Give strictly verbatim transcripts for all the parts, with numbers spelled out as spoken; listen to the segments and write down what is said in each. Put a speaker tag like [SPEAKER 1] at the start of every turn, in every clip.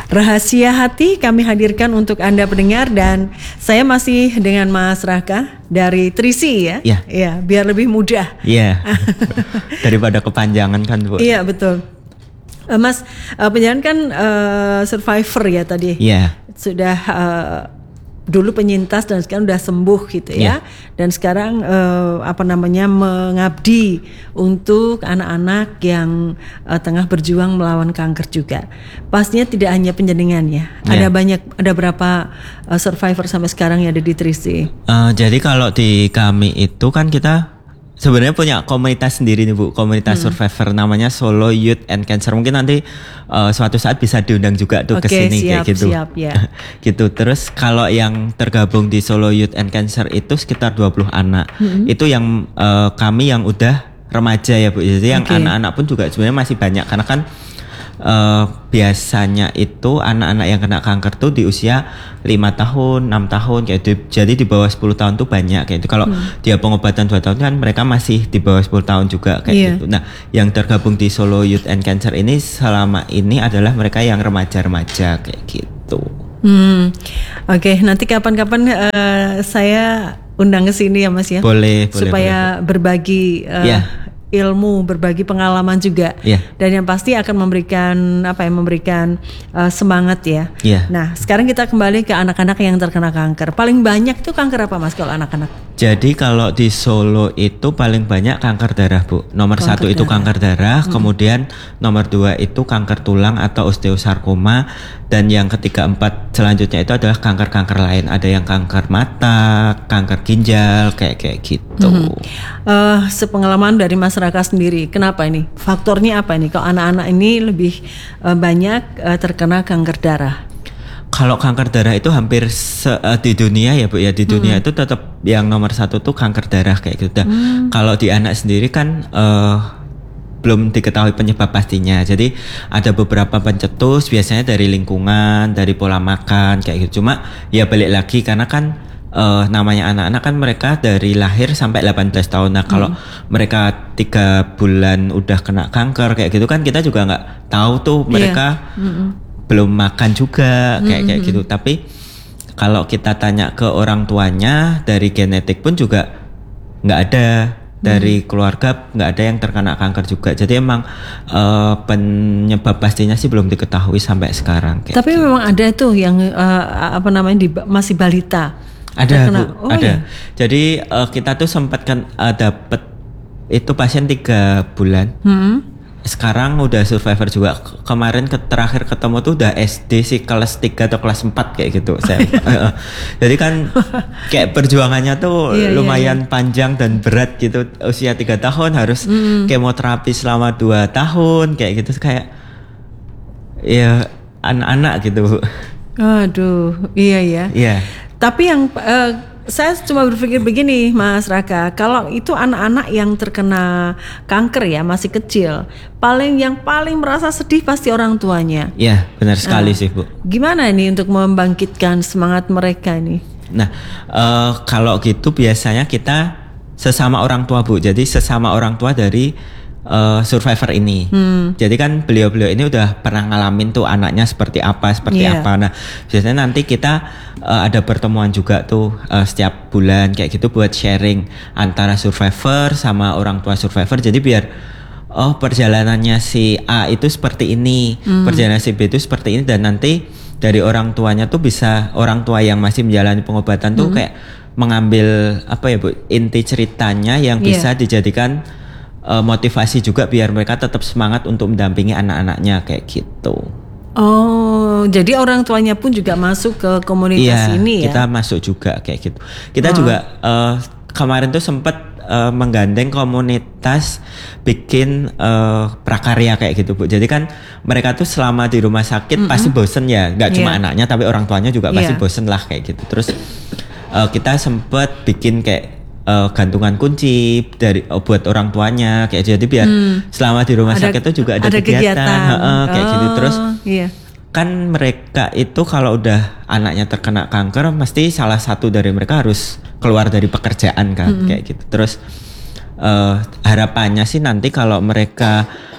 [SPEAKER 1] Rahasia Hati kami hadirkan untuk Anda pendengar, dan saya masih dengan Mas Raka dari Trisi ya.
[SPEAKER 2] Iya.
[SPEAKER 1] Ya, biar lebih mudah.
[SPEAKER 2] Iya. Daripada kepanjangan kan, Bu.
[SPEAKER 1] Iya, betul. Uh, Mas, uh, penjalan kan uh, survivor ya tadi.
[SPEAKER 2] Iya.
[SPEAKER 1] Sudah uh, dulu penyintas dan sekarang udah sembuh gitu ya.
[SPEAKER 2] Yeah.
[SPEAKER 1] Dan sekarang uh, apa namanya mengabdi untuk anak-anak yang uh, tengah berjuang melawan kanker juga. Pastinya tidak hanya penjenengan ya.
[SPEAKER 2] Yeah.
[SPEAKER 1] Ada banyak, ada berapa uh, survivor sampai sekarang yang ada di Trisi?
[SPEAKER 2] Uh, jadi kalau di kami itu kan kita sebenarnya punya komunitas sendiri nih Bu, komunitas hmm. survivor namanya Solo Youth and Cancer. Mungkin nanti uh, suatu saat bisa diundang juga tuh ke sini kayak gitu.
[SPEAKER 1] Siap, ya.
[SPEAKER 2] Gitu. Terus kalau yang tergabung di Solo Youth and Cancer itu sekitar dua puluh anak. Hmm. Itu yang uh, kami yang udah remaja ya Bu. Jadi yang okay. anak-anak pun juga sebenarnya masih banyak, karena kan Uh, biasanya itu anak-anak yang kena kanker tuh di usia lima tahun, enam tahun kayak itu. Jadi di bawah sepuluh tahun tuh banyak kayak itu. Kalau hmm. dia pengobatan dua tahun kan mereka masih di bawah sepuluh tahun juga kayak yeah. gitu. Nah, yang tergabung di Solo Youth and Cancer ini selama ini adalah mereka yang remaja-remaja kayak gitu.
[SPEAKER 1] Hmm. Oke, okay, nanti kapan-kapan uh, saya undang ke sini ya Mas ya.
[SPEAKER 2] Boleh, boleh.
[SPEAKER 1] Supaya
[SPEAKER 2] boleh,
[SPEAKER 1] berbagi uh, yeah. ilmu, berbagi pengalaman juga,
[SPEAKER 2] yeah.
[SPEAKER 1] dan yang pasti akan memberikan apa ya, memberikan uh, semangat ya.
[SPEAKER 2] Yeah.
[SPEAKER 1] Nah, sekarang kita kembali ke anak-anak yang terkena kanker. Paling banyak tuh kanker apa Mas kalau anak-anak?
[SPEAKER 2] Jadi kalau di Solo itu paling banyak kanker darah Bu. Nomor kanker satu darah. Itu kanker darah, hmm. kemudian nomor dua itu kanker tulang atau osteosarkoma, dan yang ketiga empat selanjutnya itu adalah kanker-kanker lain. Ada yang kanker mata, kanker ginjal, kayak kayak gitu. Hmm.
[SPEAKER 1] Uh, sepengalaman dari masyarakat sendiri, kenapa ini? Faktornya apa ini? Kalau anak-anak ini lebih uh, banyak uh, terkena kanker darah?
[SPEAKER 2] Kalau kanker darah itu hampir se, uh, di dunia ya Bu ya, di dunia hmm. itu tetap yang nomor satu tuh kanker darah kayak gitu. Hmm. Kalau di anak sendiri kan uh, belum diketahui penyebab pastinya. Jadi ada beberapa pencetus, biasanya dari lingkungan, dari pola makan kayak gitu. Cuma ya balik lagi karena kan Uh, namanya anak-anak kan mereka dari lahir sampai delapan belas tahun. Nah kalau hmm. mereka tiga bulan udah kena kanker kayak gitu kan kita juga nggak tahu tuh mereka yeah. mm-hmm. belum makan juga kayak mm-hmm. kayak gitu. Tapi kalau kita tanya ke orang tuanya, dari genetik pun juga nggak ada, dari hmm. keluarga nggak ada yang terkena kanker juga. Jadi emang uh, penyebab pastinya sih belum diketahui sampai sekarang. Kayak
[SPEAKER 1] Tapi gitu. Memang ada tuh yang uh, apa namanya di, masih balita.
[SPEAKER 2] Ada Bu, oh, ada. Ya? Jadi uh, kita tuh sempat kan uh, dapet itu pasien tiga bulan. Hmm. Sekarang udah survivor juga. Kemarin ke, terakhir ketemu tuh udah S D sih, kelas tiga atau kelas empat kayak gitu. Saya, uh, jadi kan kayak perjuangannya tuh yeah, lumayan yeah, yeah. panjang dan berat gitu. Usia tiga tahun harus hmm. kemoterapi selama dua tahun kayak gitu, kayak ya anak-anak gitu.
[SPEAKER 1] Aduh, iya ya.
[SPEAKER 2] Iya.
[SPEAKER 1] Tapi yang uh, saya cuma berpikir begini Mas Raka, kalau itu anak-anak yang terkena kanker ya masih kecil, paling yang paling merasa sedih pasti orang tuanya.
[SPEAKER 2] Iya, benar sekali
[SPEAKER 1] nah,
[SPEAKER 2] sih Bu.
[SPEAKER 1] Gimana ini untuk membangkitkan semangat mereka ini?
[SPEAKER 2] Nah, uh, kalau gitu biasanya kita sesama orang tua Bu. Jadi sesama orang tua dari Uh, survivor ini. Hmm. Jadi kan beliau-beliau ini udah pernah ngalamin tuh anaknya seperti apa, seperti yeah. apa. Nah, biasanya nanti kita uh, ada pertemuan juga tuh uh, setiap bulan kayak gitu buat sharing antara survivor sama orang tua survivor. Jadi biar oh perjalanannya si A itu seperti ini, hmm. perjalanan si B itu seperti ini, dan nanti dari orang tuanya tuh bisa, orang tua yang masih menjalani pengobatan tuh hmm. kayak mengambil apa ya Bu, inti ceritanya yang yeah. bisa dijadikan Uh, motivasi juga biar mereka tetap semangat untuk mendampingi anak-anaknya kayak gitu.
[SPEAKER 1] Oh, jadi orang tuanya pun juga masuk ke komunitas
[SPEAKER 2] iya,
[SPEAKER 1] ini ya?
[SPEAKER 2] Kita masuk juga kayak gitu. Kita oh. juga uh, kemarin tuh sempat uh, menggandeng komunitas bikin uh, prakarya kayak gitu Bu. Jadi kan mereka tuh selama di rumah sakit mm-hmm. pasti bosen ya, nggak cuma yeah. anaknya tapi orang tuanya juga yeah. pasti bosen lah kayak gitu. Terus uh, kita sempat bikin kayak Uh, gantungan kunci dari uh, buat orang tuanya kayak jadi biar hmm. selama di rumah ada, sakit itu juga ada, ada kegiatan, kegiatan. Uh, uh, kayak oh, gitu. Terus
[SPEAKER 1] iya.
[SPEAKER 2] kan mereka itu kalau udah anaknya terkena kanker pasti salah satu dari mereka harus keluar dari pekerjaan kan hmm. kayak gitu. Terus uh, harapannya sih nanti kalau mereka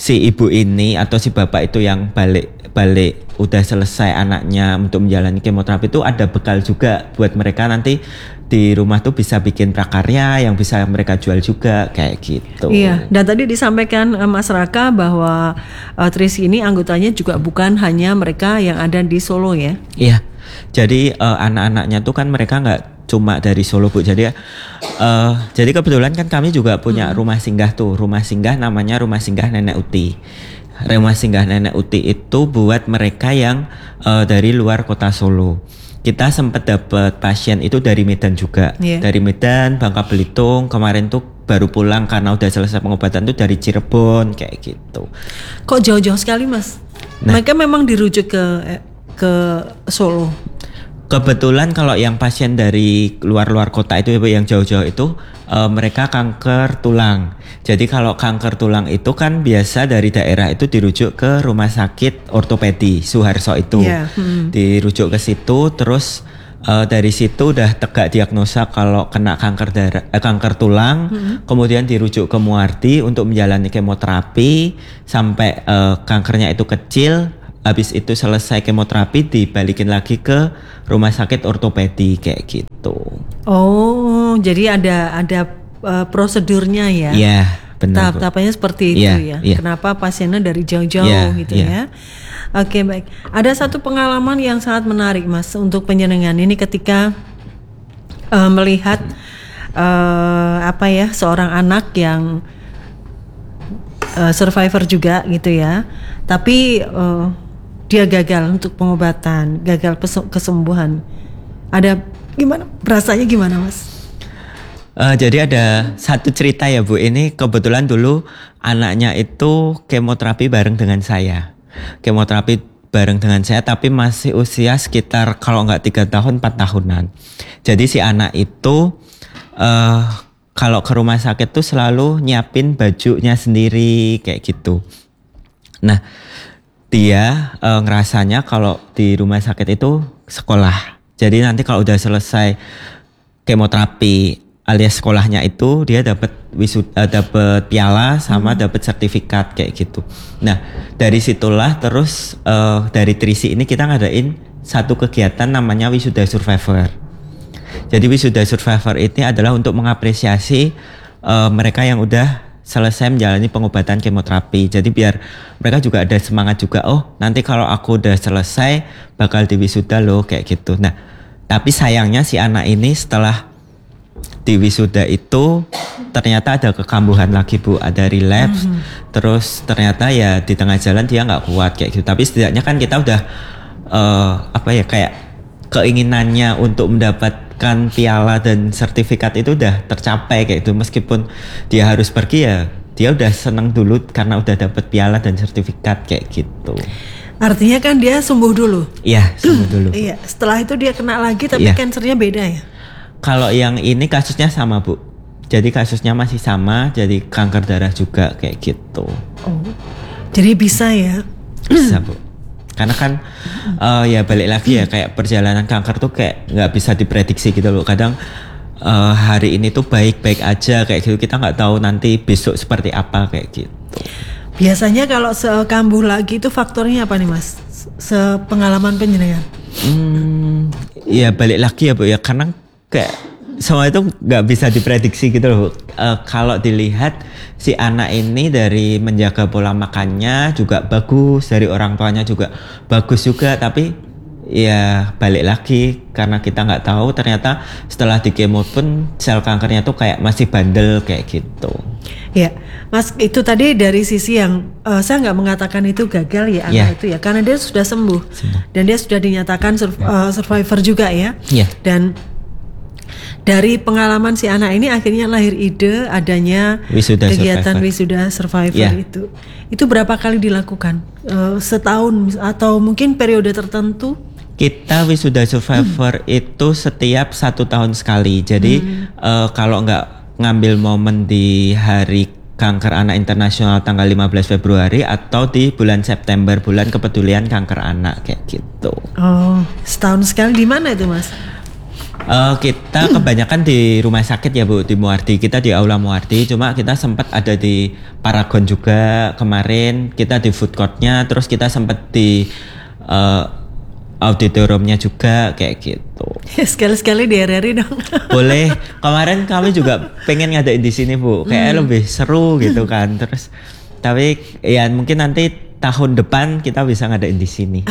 [SPEAKER 2] si ibu ini atau si bapak itu yang balik balik udah selesai anaknya untuk menjalani kemoterapi itu ada bekal juga buat mereka nanti di rumah tuh bisa bikin prakarya yang bisa mereka jual juga kayak gitu.
[SPEAKER 1] Iya, dan tadi disampaikan uh, Mas Raka bahwa uh, Trisi ini anggotanya juga bukan hanya mereka yang ada di Solo ya.
[SPEAKER 2] Iya. Jadi uh, anak-anaknya tuh kan mereka nggak cuma dari Solo Bu. Jadi uh, jadi kebetulan kan kami juga punya hmm. rumah singgah tuh. Rumah singgah namanya Rumah Singgah Nenek Uti. Rumah Singgah Nenek Uti itu buat mereka yang uh, dari luar kota Solo. Kita sempat dapat pasien itu dari Medan juga. Yeah. Dari Medan, Bangka Belitung. Kemarin tuh baru pulang karena udah selesai pengobatan tuh dari Cirebon kayak gitu.
[SPEAKER 1] Kok jauh-jauh sekali Mas? Nah, mereka memang dirujuk ke ke Solo.
[SPEAKER 2] Kebetulan kalau yang pasien dari luar-luar kota itu yang jauh-jauh itu uh, mereka kanker tulang. Jadi kalau kanker tulang itu kan biasa dari daerah itu dirujuk ke rumah sakit ortopedi Suharso itu. Yeah. Hmm. Dirujuk ke situ terus uh, dari situ udah tegak diagnosa kalau kena kanker darah eh, kanker tulang. Hmm. Kemudian dirujuk ke Muardi untuk menjalani kemoterapi sampai uh, kankernya itu kecil. Habis itu selesai kemoterapi dibalikin lagi ke rumah sakit ortopedi kayak gitu.
[SPEAKER 1] Oh, jadi ada ada uh, prosedurnya ya?
[SPEAKER 2] Iya, benar.
[SPEAKER 1] Tahap-tahapnya seperti itu ya. ya. ya. Kenapa pasiennya dari jauh-jauh ya, gitu ya? ya. Oke, baik. Ada satu pengalaman yang sangat menarik Mas untuk penjenengan ini ketika uh, melihat uh, apa ya seorang anak yang uh, survivor juga gitu ya. Tapi uh, dia gagal untuk pengobatan, gagal kesembuhan. Ada gimana? Rasanya gimana Mas?
[SPEAKER 2] Uh, jadi ada satu cerita ya Bu. Ini kebetulan dulu anaknya itu kemoterapi bareng dengan saya. Kemoterapi bareng dengan saya tapi masih usia sekitar kalau nggak tiga tahun empat tahunan. Jadi si anak itu uh, kalau ke rumah sakit tuh selalu nyiapin bajunya sendiri kayak gitu. Nah dia e, ngerasanya kalau di rumah sakit itu sekolah. Jadi nanti kalau udah selesai kemoterapi alias sekolahnya itu dia dapat wisuda, dapat piala sama hmm. dapat sertifikat kayak gitu. Nah dari situlah terus e, dari Trisi ini kita ngadain satu kegiatan namanya Wisuda Survivor. Jadi Wisuda Survivor ini adalah untuk mengapresiasi e, mereka yang udah selesai menjalani pengobatan kemoterapi. Jadi biar mereka juga ada semangat juga. Oh nanti kalau aku udah selesai bakal diwisuda loh kayak gitu. Nah tapi sayangnya si anak ini setelah diwisuda itu ternyata ada kekambuhan lagi Bu. Ada relapse. Mm-hmm. Terus ternyata ya di tengah jalan dia gak kuat kayak gitu. Tapi setidaknya kan kita udah uh, apa ya kayak keinginannya untuk mendapat kan piala dan sertifikat itu udah tercapai kayak itu. Meskipun dia harus pergi ya dia udah seneng dulu karena udah dapet piala dan sertifikat kayak gitu.
[SPEAKER 1] Artinya kan dia sembuh dulu.
[SPEAKER 2] Iya sembuh dulu.
[SPEAKER 1] Iya setelah itu dia kena lagi tapi ya. Kansernya beda ya.
[SPEAKER 2] Kalau yang ini kasusnya sama Bu. Jadi kasusnya masih sama. Jadi kanker darah juga kayak gitu.
[SPEAKER 1] Oh jadi bisa ya.
[SPEAKER 2] Bisa Bu. Karena kan uh, ya balik lagi ya kayak perjalanan kanker tuh kayak nggak bisa diprediksi gitu loh. Kadang uh, hari ini tuh baik-baik aja kayak gitu. Kita nggak tahu nanti besok seperti apa kayak gitu.
[SPEAKER 1] Biasanya kalau sekambuh lagi itu faktornya apa nih Mas? Sepengalaman penjenengan?
[SPEAKER 2] Hmm, ya balik lagi ya Bu ya. Karena kayak semua itu nggak bisa diprediksi gitu loh. Uh, kalau dilihat si anak ini dari menjaga pola makannya juga bagus, dari orang tuanya juga bagus juga, tapi ya balik lagi karena kita nggak tahu ternyata setelah di kemo pun sel kankernya tuh kayak masih bandel kayak gitu.
[SPEAKER 1] Ya, Mas itu tadi dari sisi yang uh, saya nggak mengatakan itu gagal ya anak yeah. itu ya, karena dia sudah sembuh, sembuh. Dan dia sudah dinyatakan sur- uh, survivor juga ya.
[SPEAKER 2] Yeah.
[SPEAKER 1] Dan dari pengalaman si anak ini akhirnya lahir ide adanya
[SPEAKER 2] wisuda
[SPEAKER 1] kegiatan
[SPEAKER 2] survivor.
[SPEAKER 1] Wisuda Survivor yeah. itu. Itu berapa kali dilakukan? Uh, setahun atau mungkin periode tertentu?
[SPEAKER 2] Kita Wisuda Survivor hmm. itu setiap satu tahun sekali. Jadi hmm. uh, kalau nggak ngambil momen di hari Kanker Anak Internasional tanggal lima belas Februari atau di bulan September, bulan kepedulian kanker anak kayak gitu.
[SPEAKER 1] Oh, setahun sekali di mana itu Mas?
[SPEAKER 2] Uh, kita kebanyakan di rumah sakit ya Bu, di Muardi. Kita di Aula Muardi, cuma kita sempat ada di Paragon juga kemarin. Kita di food courtnya, terus kita sempat di uh, auditoriumnya juga kayak gitu.
[SPEAKER 1] Sekali-sekali di R R I dong.
[SPEAKER 2] Boleh. Kemarin kami juga pengen ngadain di sini Bu, kayak hmm. lebih seru gitu kan. Terus tapi ya mungkin nanti tahun depan kita bisa ngadain di sini.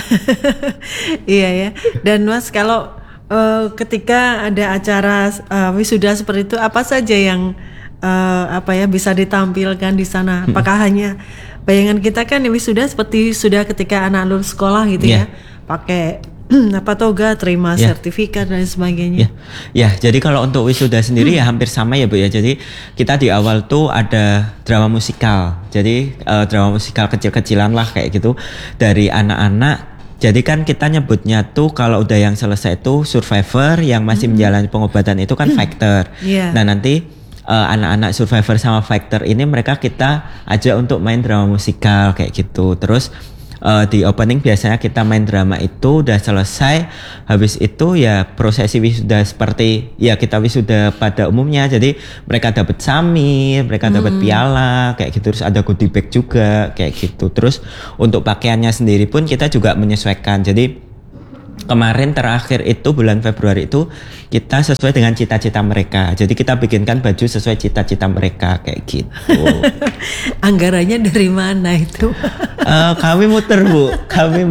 [SPEAKER 1] Iya ya. Dan Mas kalau uh, ketika ada acara uh, wisuda seperti itu, apa saja yang uh, apa ya bisa ditampilkan di sana? Apakah hmm. hanya bayangan kita kan wisuda seperti sudah ketika anak lulus sekolah gitu yeah. ya, pakai apa toga, terima yeah. sertifikat dan sebagainya. Ya, yeah.
[SPEAKER 2] yeah, jadi kalau untuk wisuda sendiri hmm. ya hampir sama ya Bu ya. Jadi kita di awal tuh ada drama musikal. Jadi uh, drama musikal kecil-kecilan lah kayak gitu dari anak-anak. Jadi kan kita nyebutnya tuh kalau udah yang selesai tuh survivor, yang masih hmm. menjalani pengobatan itu kan fighter. Yeah. Nah nanti Uh, anak-anak survivor sama fighter ini mereka kita ajak untuk main drama musikal kayak gitu. Terus uh, di opening biasanya kita main drama itu udah selesai. Habis itu ya prosesi wisuda seperti ya kita wisuda pada umumnya. Jadi mereka dapat samir, mereka hmm. dapat piala kayak gitu. Terus ada goodie bag juga kayak gitu. Terus untuk pakaiannya sendiri pun kita juga menyesuaikan. Jadi kemarin terakhir itu bulan Februari itu kita sesuai dengan cita-cita mereka. Jadi kita bikinkan baju sesuai cita-cita mereka kayak gitu.
[SPEAKER 1] Anggarannya dari mana itu?
[SPEAKER 2] uh, kami muter Bu, kami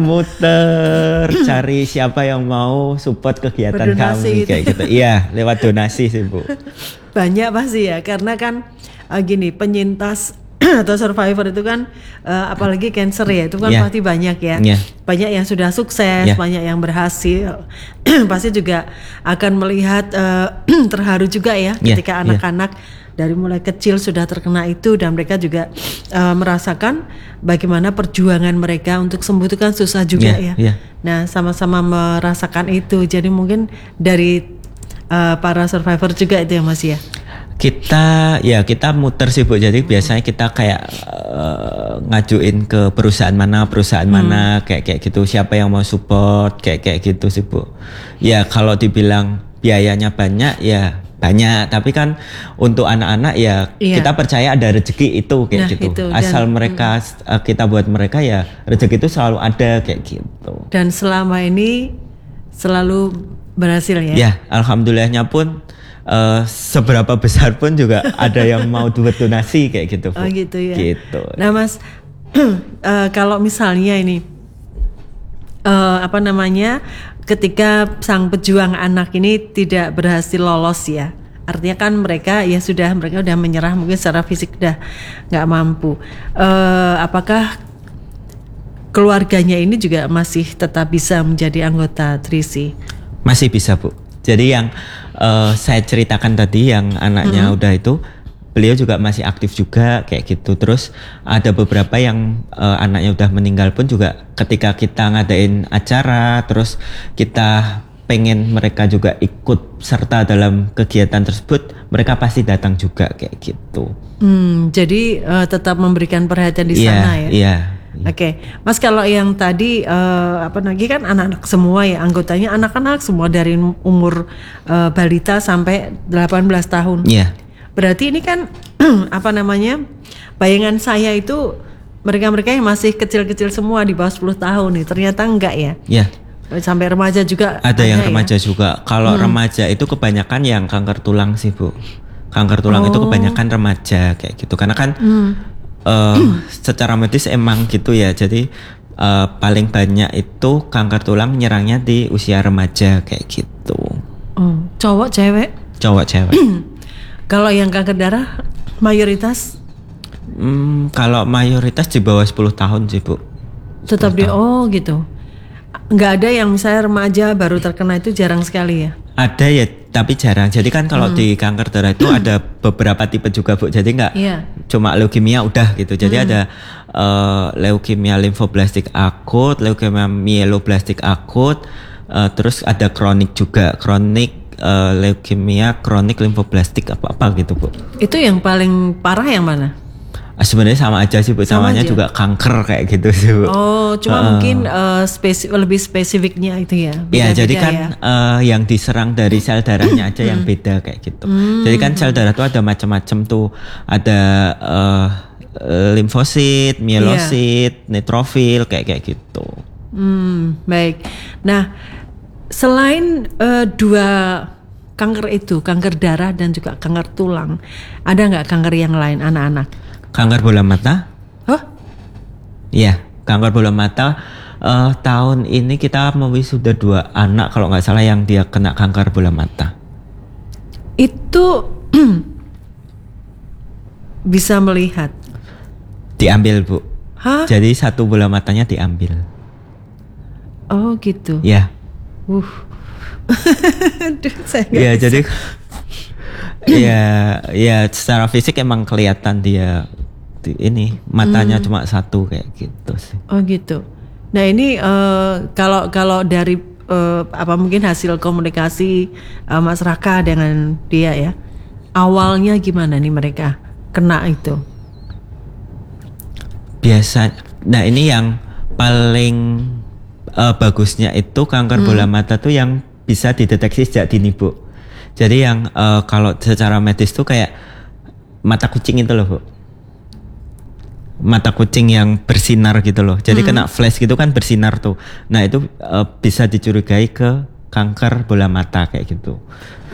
[SPEAKER 2] muter cari siapa yang mau support kegiatan
[SPEAKER 1] berdonasi
[SPEAKER 2] kami
[SPEAKER 1] gitu.
[SPEAKER 2] Kayak gitu. Iya, lewat donasi sih Bu.
[SPEAKER 1] Banyak pasti ya, karena kan uh, gini penyintas atau survivor itu kan uh, apalagi cancer ya itu kan yeah. pasti banyak ya yeah. banyak yang sudah sukses yeah. banyak yang berhasil pasti juga akan melihat uh, terharu juga ya yeah. ketika anak-anak yeah. dari mulai kecil sudah terkena itu dan mereka juga uh, merasakan bagaimana perjuangan mereka untuk sembuh itu kan susah juga yeah. ya yeah. Nah sama-sama merasakan itu jadi mungkin dari uh, para survivor juga itu ya Mas ya.
[SPEAKER 2] Kita ya kita muter sih Bu. Jadi biasanya kita kayak uh, ngajuin ke perusahaan mana perusahaan hmm. mana kayak kayak gitu siapa yang mau support kayak kayak gitu sih Bu. Ya kalau dibilang biayanya banyak ya banyak tapi kan untuk anak-anak ya iya. kita percaya ada rezeki itu kayak nah, gitu. Itu. Asal dan, mereka hmm. kita buat mereka ya rezeki itu selalu ada kayak gitu.
[SPEAKER 1] Dan selama ini selalu berhasil ya.
[SPEAKER 2] Ya alhamdulillahnya pun Uh, seberapa besar pun juga ada yang mau berdonasi kayak gitu Bu.
[SPEAKER 1] Oh gitu ya.
[SPEAKER 2] Gitu.
[SPEAKER 1] Nah Mas, uh, kalau misalnya ini uh, apa namanya, ketika sang pejuang anak ini tidak berhasil lolos ya, artinya kan mereka ya sudah mereka udah menyerah mungkin secara fisik udah nggak mampu. Uh, apakah keluarganya ini juga masih tetap bisa menjadi anggota Trisi?
[SPEAKER 2] Masih bisa Bu. Jadi yang uh, saya ceritakan tadi yang anaknya hmm. udah itu, beliau juga masih aktif juga kayak gitu. Terus ada beberapa yang uh, anaknya udah meninggal pun juga ketika kita ngadain acara, terus kita pengen mereka juga ikut serta dalam kegiatan tersebut, mereka pasti datang juga kayak gitu.
[SPEAKER 1] Hmm, jadi uh, tetap memberikan perhatian di
[SPEAKER 2] yeah,
[SPEAKER 1] sana ya.
[SPEAKER 2] Iya. Yeah.
[SPEAKER 1] Oke, okay. Mas kalau yang tadi uh, apa lagi kan anak-anak semua ya anggotanya anak-anak semua dari umur uh, balita sampai delapan belas tahun. Iya. Yeah. Berarti ini kan apa namanya bayangan saya itu mereka-mereka yang masih kecil-kecil semua di bawah sepuluh tahun nih ternyata enggak ya?
[SPEAKER 2] Iya. Yeah.
[SPEAKER 1] Sampai remaja juga.
[SPEAKER 2] Ada yang remaja ya? Juga. Kalau hmm. remaja itu kebanyakan yang kanker tulang sih Bu. Kanker tulang oh. itu kebanyakan remaja kayak gitu karena kan. Hmm. Uh, secara medis emang gitu ya. Jadi uh, paling banyak itu kanker tulang menyerangnya di usia remaja kayak gitu.
[SPEAKER 1] Oh, cowok cewek?
[SPEAKER 2] Cowok cewek.
[SPEAKER 1] Kalau yang kanker darah mayoritas?
[SPEAKER 2] Hmm, kalau mayoritas di bawah sepuluh tahun sih Bu.
[SPEAKER 1] Tetap di oh gitu. Nggak ada yang misalnya remaja baru terkena itu jarang sekali ya?
[SPEAKER 2] Ada ya, tapi jarang. Jadi kan kalau hmm. di kanker darah itu ada beberapa tipe juga Bu. Jadi nggak yeah. cuma leukemia udah gitu. Jadi hmm. ada uh, leukemia limfoblastik akut, leukemia mieloblastik akut, uh, terus ada kronik juga, kronik uh, leukemia kronik limfoblastik apa-apa gitu Bu.
[SPEAKER 1] Itu yang paling parah yang mana?
[SPEAKER 2] Sebenarnya sama aja sih Bu, samanya juga kanker kayak gitu sih Bu.
[SPEAKER 1] Oh, cuma uh, mungkin uh, spesif, lebih spesifiknya itu ya.
[SPEAKER 2] Iya, jadi kan ya? uh, yang diserang dari sel darahnya aja yang beda kayak gitu. Hmm. Jadi kan sel darah tuh ada macam-macam tuh, ada uh, limfosit, mielosit, yeah. neutrofil kayak kayak gitu.
[SPEAKER 1] Hmm, baik. Nah, selain uh, dua kanker itu, kanker darah dan juga kanker tulang, ada nggak kanker yang lain anak-anak?
[SPEAKER 2] Kanker bola mata?
[SPEAKER 1] Hah?
[SPEAKER 2] Iya, kanker bola mata. Uh, tahun ini kita mewisuda dua anak kalau nggak salah yang dia kena kanker bola mata.
[SPEAKER 1] Itu bisa melihat?
[SPEAKER 2] Diambil Bu.
[SPEAKER 1] Hah?
[SPEAKER 2] Jadi satu bola matanya diambil.
[SPEAKER 1] Oh gitu.
[SPEAKER 2] Ya.
[SPEAKER 1] Uh. Aduh, saya
[SPEAKER 2] ya bisa. Jadi ya ya secara fisik emang kelihatan dia ini matanya hmm. cuma satu kayak gitu sih.
[SPEAKER 1] Oh gitu. Nah ini uh, kalau kalau dari uh, apa mungkin hasil komunikasi uh, Mas Raka dengan dia ya, awalnya gimana nih mereka kena itu? Biasa.
[SPEAKER 2] Nah ini yang paling uh, bagusnya itu kanker hmm. bola mata tuh yang bisa dideteksi sejak dini Bu. Jadi yang uh, kalau secara medis tuh kayak mata kucing itu loh Bu. Mata kucing yang bersinar gitu loh. Jadi hmm. kena flash gitu kan bersinar tuh. Nah itu uh, bisa dicurigai ke kanker bola mata kayak gitu.